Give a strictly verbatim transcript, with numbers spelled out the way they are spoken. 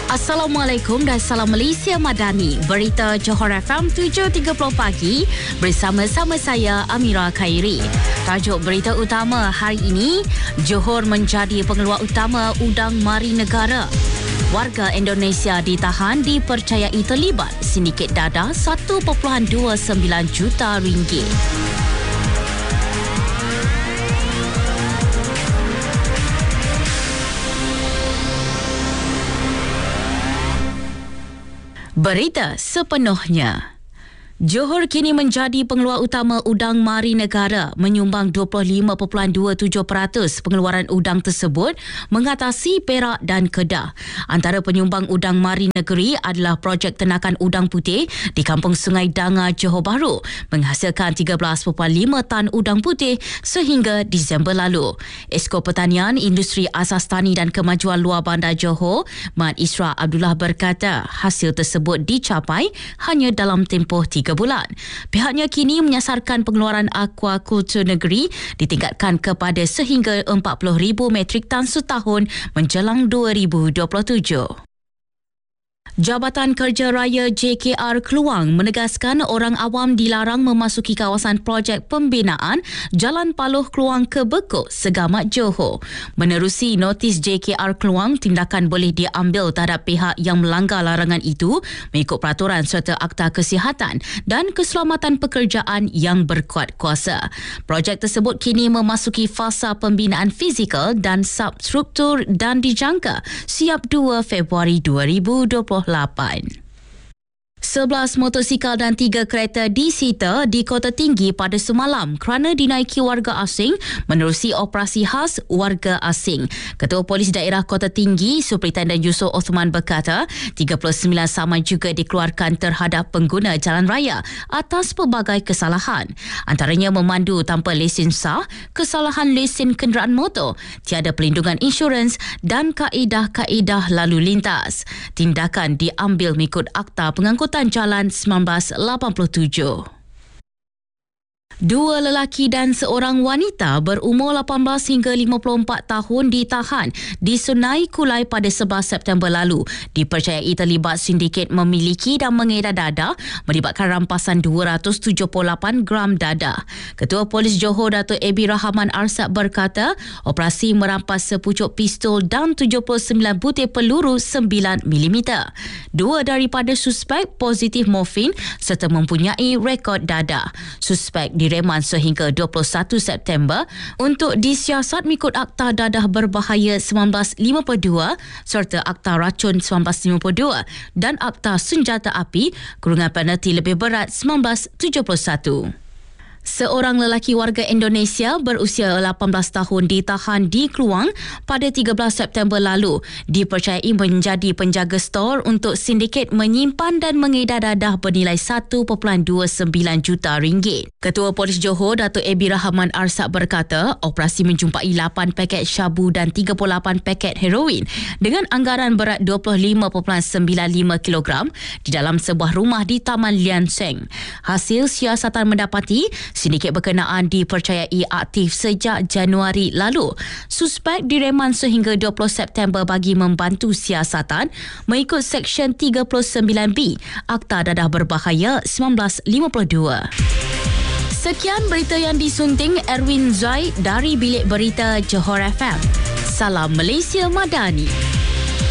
Assalamualaikum dan salam Malaysia Madani. Berita Johor F M tujuh tiga puluh pagi bersama-sama saya Amira Khairi. Tajuk berita utama hari ini, Johor menjadi pengeluar utama udang mari negara. Warga Indonesia ditahan dipercayai terlibat sindiket dadah satu perpuluhan dua sembilan juta ringgit. Berita sepenuhnya. Johor kini menjadi pengeluar utama udang mari negara, menyumbang dua puluh lima perpuluhan dua tujuh peratus pengeluaran udang tersebut mengatasi Perak dan Kedah. Antara penyumbang udang mari negeri adalah projek ternakan udang putih di Kampung Sungai Danga, Johor Bahru, menghasilkan tiga belas perpuluhan lima tan udang putih sehingga Disember lalu. Esko Pertanian, Industri Asas Tani dan Kemajuan Luar Bandar Johor, Mat Isra Abdullah berkata, hasil tersebut dicapai hanya dalam tempoh tiga bulan. Pihaknya kini menyasarkan pengeluaran akuakultur negeri ditingkatkan kepada sehingga empat puluh ribu metrik tan setahun menjelang dua ribu dua puluh tujuh. Jabatan Kerja Raya J K R Kluang menegaskan orang awam dilarang memasuki kawasan projek pembinaan Jalan Paloh Kluang ke Bekuk, Segamat, Johor. Menerusi notis J K R Kluang, tindakan boleh diambil terhadap pihak yang melanggar larangan itu mengikut peraturan serta Akta Kesihatan dan Keselamatan Pekerjaan yang berkuat kuasa. Projek tersebut kini memasuki fasa pembinaan fizikal dan substruktur dan dijangka siap dua Februari dua ribu dua puluh lapan. sebelas motosikal dan tiga kereta disita di Kota Tinggi pada semalam kerana dinaiki warga asing menerusi operasi khas warga asing. Ketua Polis Daerah Kota Tinggi, Superintendent Yusof Osman berkata, tiga puluh sembilan saman juga dikeluarkan terhadap pengguna jalan raya atas pelbagai kesalahan. Antaranya memandu tanpa lesen sah, kesalahan lesen kenderaan motor, tiada pelindungan insurans dan kaedah-kaedah lalu lintas. Tindakan diambil mengikut Akta Pengangkutan Jalan seribu sembilan ratus lapan puluh tujuh. Dua lelaki dan seorang wanita berumur lapan belas hingga lima puluh empat tahun ditahan di Sungai Kulai pada sebelas September lalu. Dipercayai terlibat sindiket memiliki dan mengedar dadah melibatkan rampasan dua ratus tujuh puluh lapan gram dadah. Ketua Polis Johor Datuk Ebi Rahman Arsad berkata, operasi merampas sepucuk pistol dan tujuh puluh sembilan butir peluru sembilan milimeter. Dua daripada suspek positif morfin serta mempunyai rekod dadah. Suspek di direman sehingga dua puluh satu September untuk disiasat mengikut Akta Dadah Berbahaya seribu sembilan ratus lima puluh dua serta Akta Racun seribu sembilan ratus lima puluh dua dan Akta Senjata Api kurungan penalti lebih berat seribu sembilan ratus tujuh puluh satu. Seorang lelaki warga Indonesia berusia lapan belas tahun ditahan di Kluang pada tiga belas September lalu. Dipercayai menjadi penjaga stor untuk sindiket menyimpan dan mengedar dadah bernilai satu perpuluhan dua sembilan juta ringgit. Ketua Polis Johor Datuk Ebi Rahman Arsad berkata, operasi menjumpai lapan paket syabu dan tiga puluh lapan paket heroin dengan anggaran berat dua puluh lima perpuluhan sembilan lima kilogram di dalam sebuah rumah di Taman Lian Seng. Hasil siasatan mendapati sindiket berkenaan dipercayai aktif sejak Januari lalu. Suspek direman sehingga dua puluh September bagi membantu siasatan mengikut Seksyen tiga puluh sembilan B Akta Dadah Berbahaya seribu sembilan ratus lima puluh dua. Sekian berita yang disunting Erwin Zai dari Bilik Berita Johor F M. Salam Malaysia Madani.